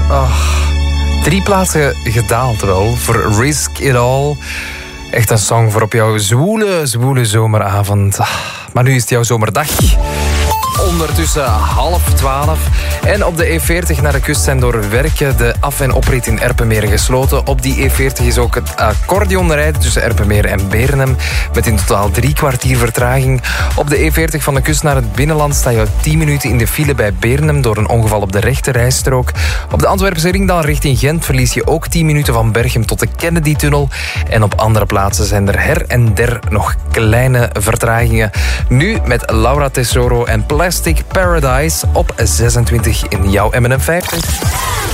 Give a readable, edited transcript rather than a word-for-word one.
3 plaatsen gedaald wel voor Risk It All. Echt een song voor op jouw zwoele zomeravond. Maar nu is het jouw zomerdag. Ondertussen 11:30. En op de E40 naar de kust zijn door werken de af- en oprit in Erpenmeren gesloten. Op die E40 is ook het accordeonrijden tussen Erpenmeren en Bernhem. Met in totaal 3 kwartier vertraging. Op de E40 van de kust naar het binnenland sta je 10 minuten in de file bij Bernhem door een ongeval op de rechte rijstrook. Op de Antwerpse ringdal richting Gent verlies je ook 10 minuten van Berchem tot de Kennedy-tunnel. En op andere plaatsen zijn er her en der nog kleine vertragingen. Nu met Laura Tesoro en Plastic Paradise op 26 in jouw M&M 50.